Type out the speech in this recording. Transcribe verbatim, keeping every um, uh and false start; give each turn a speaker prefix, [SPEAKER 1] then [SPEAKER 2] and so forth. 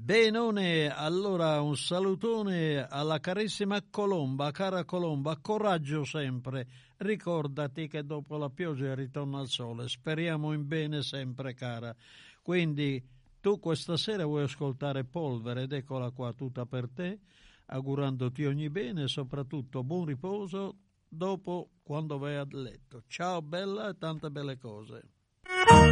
[SPEAKER 1] Benone, allora un salutone alla carissima Colomba, cara Colomba, coraggio sempre, ricordati che dopo la pioggia ritorna il sole, speriamo in bene sempre, cara. Quindi tu questa sera vuoi ascoltare Polvere ed eccola qua tutta per te, augurandoti ogni bene e soprattutto buon riposo dopo quando vai a letto. Ciao bella e tante belle cose.